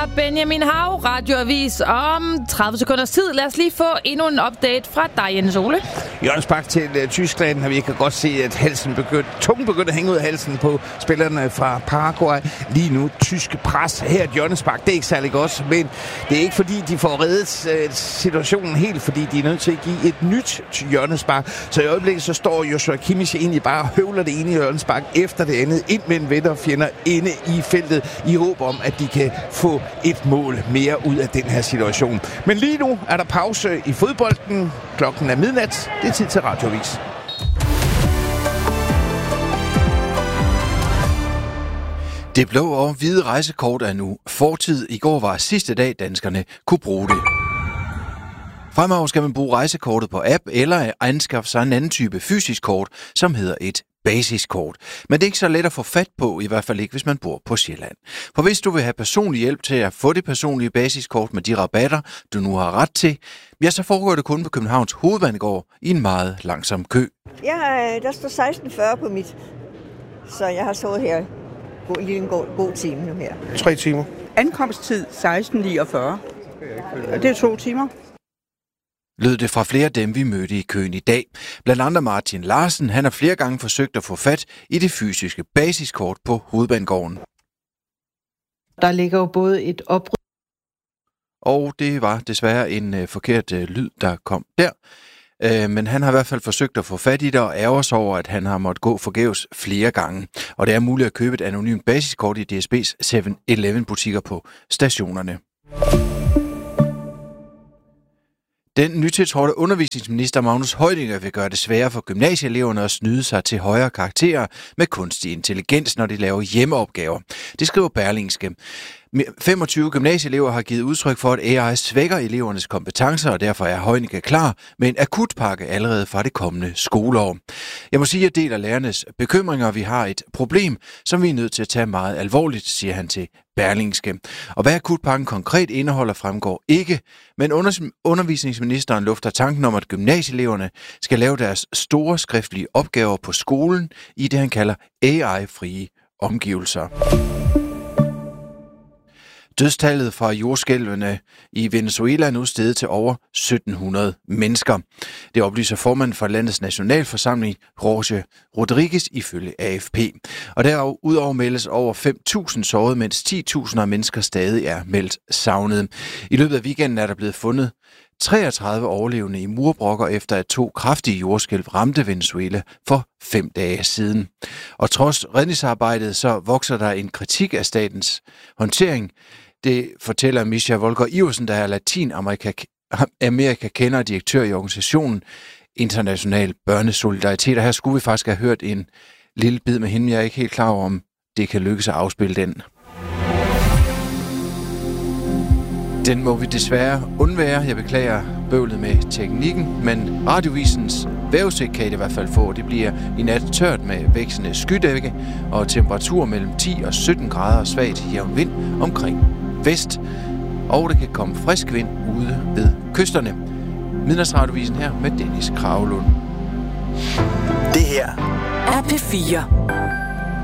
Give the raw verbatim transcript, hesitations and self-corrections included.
her Benjamin Hav, Radioavis om tredive sekunders tid. Lad os lige få endnu en update fra dig, Jens Ole. Jørgens Bak til uh, Tyskland har vi kan godt se, at halsen begyndt, tungen begynder at hænge ud af halsen på spillerne fra Paraguay. Lige nu tyske pres her i Jørgens Bak. Det er ikke særlig godt, men det er ikke fordi, de får reddet uh, situationen helt, fordi de er nødt til at give et nyt Jørgens Bak. Så i øjeblikket så står Joshua Kimmich egentlig bare og høvler det ene Jørgens Bak efter det andet ind med en venner og fjender inde i feltet i håb om, at de kan få et mål mere ud af den her situation. Men lige nu er der pause i fodbolden. Klokken er midnat. Det er tid til Radioavis. Det blå og hvide rejsekort er nu fortid. I går var sidste dag, danskerne kunne bruge det. Fremover skal man bruge rejsekortet på app eller anskaffe sig en anden type fysisk kort, som hedder et basiskort. Men det er ikke så let at få fat på, i hvert fald ikke, hvis man bor på Sjælland. For hvis du vil have personlig hjælp til at få det personlige basiskort med de rabatter, du nu har ret til, ja, så foregår det kun på Københavns Hovedbanegård i en meget langsom kø. Ja, der står seksten fyrre på mit, så jeg har stået her en lille god, god time nu her. Tre timer. Ankomsttid seksten niogfyrre. Det er to timer. Lød det fra flere af dem, vi mødte i køen i dag. Blandt andre Martin Larsen, han har flere gange forsøgt at få fat i det fysiske basiskort på Hovedbanegården. Der ligger jo både et opryd... Og det var desværre en øh, forkert øh, lyd, der kom der. Øh, men han har i hvert fald forsøgt at få fat i det og ærger sig over, at han har måttet gå forgæves flere gange. Og det er muligt at købe et anonymt basiskort i D S B's syv elleve butikker på stationerne. Den nytiltrådte undervisningsminister Magnus Heunicke vil gøre det sværere for gymnasieeleverne at snyde sig til højere karakterer med kunstig intelligens, når de laver hjemmeopgaver. Det skriver Berlingske. femogtyve gymnasieelever har givet udtryk for, at A I svækker elevernes kompetencer, og derfor er Heunicke klar med en akutpakke allerede fra det kommende skoleår. Jeg må sige, at jeg deler lærernes bekymringer. Vi har et problem, som vi er nødt til at tage meget alvorligt, siger han til Berlingske. Og hvad akutpakken konkret indeholder, fremgår ikke, men undervisningsministeren lufter tanken om, at gymnasieeleverne skal lave deres store skriftlige opgaver på skolen i det, han kalder A I-frie omgivelser. Dødstallet fra jordskælvene i Venezuela er nu steget til over sytten hundrede mennesker. Det oplyser formanden for landets nationalforsamling, Jorge Rodriguez, ifølge A F P. Og derudover meldes over fem tusind sårede, mens ti tusind af mennesker stadig er meldt savnet. I løbet af weekenden er der blevet fundet treogtredive overlevende i murbrokker, efter at to kraftige jordskælv ramte Venezuela for fem dage siden. Og trods redningsarbejdet, så vokser der en kritik af statens håndtering. Det fortæller Misha Volker Iversen, der er Latinamerika-kender og direktør i organisationen International Børnesolidaritet. Og her skulle vi faktisk have hørt en lille bid med hende. Jeg er ikke helt klar over, om det kan lykkes at afspille den. Den må vi desværre undvære. Jeg beklager bøvlet med teknikken, men radiovisens vejrudsigt kan I i hvert fald få. Det bliver i nat tørt med vækstende skydække og temperatur mellem ti og sytten grader og svagt jævn vind omkring vest. Og det kan komme frisk vind ude ved kysterne. Midnatsradiovisen her med Dennis Kragelund. Det her er P fire.